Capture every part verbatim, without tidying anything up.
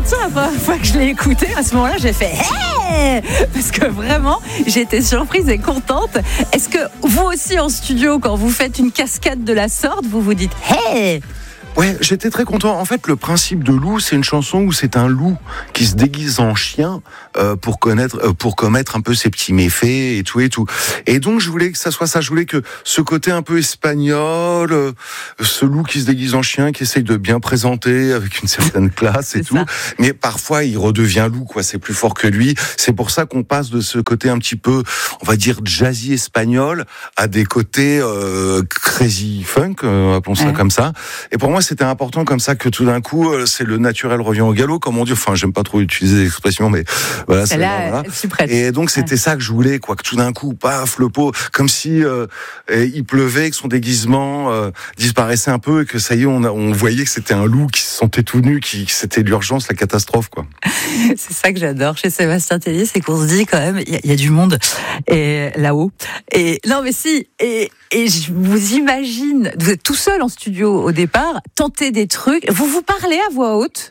mentir, la première fois que je l'ai écouté, à ce moment-là, j'ai fait hey, parce que vraiment, j'étais surprise et contente. Est-ce que vous aussi en studio, quand vous faites une cascade de la sorte, vous vous dites hey? Ouais, j'étais très content. En fait, le principe de Loup, c'est une chanson où c'est un loup qui se déguise en chien euh, pour connaître, euh, pour commettre un peu ses petits méfaits et tout et tout. Et donc, je voulais que ça soit ça. Je voulais que ce côté un peu espagnol, euh, ce loup qui se déguise en chien, qui essaye de bien présenter avec une certaine classe et tout. Ça. Mais parfois, il redevient loup, quoi. C'est plus fort que lui. C'est pour ça qu'on passe de ce côté un petit peu, on va dire, jazzy espagnol à des côtés euh, crazy funk, euh, appelons ça ouais. comme ça. Et pour moi, c'était important comme ça que tout d'un coup, c'est le naturel revient au galop, comme on dit. Enfin, j'aime pas trop utiliser l'expression, mais voilà. C'est là, voilà. Je suis prête. Et donc, c'était ouais. ça que je voulais, quoi. Que tout d'un coup, paf, le pot, comme si euh, il pleuvait, que son déguisement euh, disparaissait un peu, et que ça y est, on, a, on voyait que c'était un loup qui se sentait tout nu, qui, que c'était l'urgence, la catastrophe, quoi. C'est ça que j'adore chez Sébastien Tellier, c'est qu'on se dit quand même, il y, y a du monde et là-haut. Et non, mais si. Et, et je vous imagine, vous êtes tout seul en studio au départ. Tenter des trucs. Vous vous parlez à voix haute?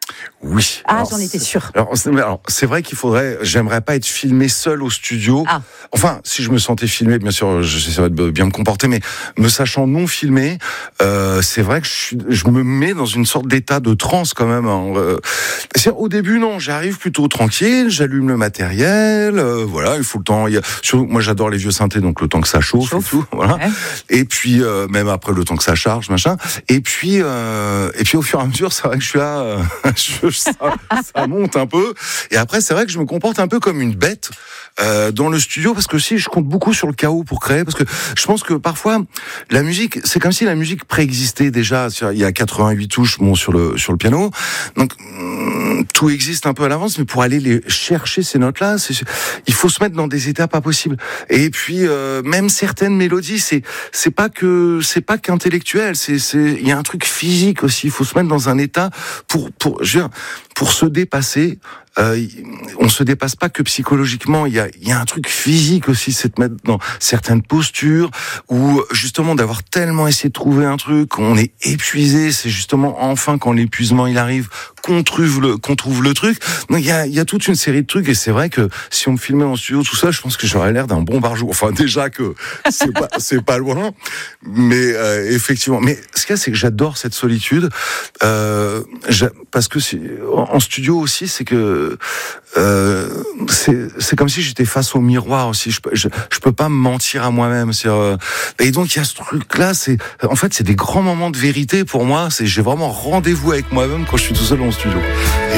Oui. Ah, alors, j'en étais sûre. Alors c'est, alors, c'est vrai qu'il faudrait. J'aimerais pas être filmé seul au studio. Ah. Enfin, si je me sentais filmé, bien sûr, j'essaierais de bien me comporter, mais me sachant non filmé, euh, c'est vrai que je, suis, je me mets dans une sorte d'état de transe quand même. Hein. Euh, c'est, au début, non, j'arrive plutôt tranquille, j'allume le matériel, euh, voilà, il faut le temps. Il y a, surtout, moi, j'adore les vieux synthés, donc le temps que ça chauffe, chauffe. et tout, voilà. Ouais. Et puis euh, même après le temps que ça charge, machin. Et puis, euh, et puis au fur et à mesure, c'est vrai que je suis là. Euh, je, ça, ça monte un peu. Et après, c'est vrai que je me comporte un peu comme une bête euh, dans le studio, parce que si je compte beaucoup sur le chaos pour créer, parce que je pense que parfois la musique, c'est comme si la musique préexistait déjà. Il y a quatre-vingt-huit touches, bon, sur le sur le piano, donc tout existe un peu à l'avance, mais pour aller les chercher ces notes-là, c'est, il faut se mettre dans des états pas possibles. Et puis euh, même certaines mélodies, c'est c'est pas que c'est pas qu'intellectuel, c'est c'est il y a un truc physique aussi. Il faut se mettre dans un état pour pour je veux dire, pour se dépasser. Euh, on se dépasse pas que psychologiquement, il y a, il y a un truc physique aussi, c'est de mettre dans certaines postures, ou justement d'avoir tellement essayé de trouver un truc, qu'on est épuisé, c'est justement enfin quand l'épuisement il arrive, qu'on trouve le, qu'on trouve le truc. Donc il y a, il y a toute une série de trucs, et c'est vrai que si on me filmait en studio tout ça, je pense que j'aurais l'air d'un bon barjou. Enfin déjà que c'est pas, c'est pas loin, mais euh, effectivement. Mais ce qu'il y a, c'est que j'adore cette solitude, euh, parce que c'est, en studio aussi, c'est que Euh, c'est, c'est comme si j'étais face au miroir aussi. Je, je, je peux pas me mentir à moi-même. C'est, euh, et donc il y a ce truc-là. C'est, en fait, c'est des grands moments de vérité pour moi. C'est, j'ai vraiment rendez-vous avec moi-même quand je suis tout seul en studio.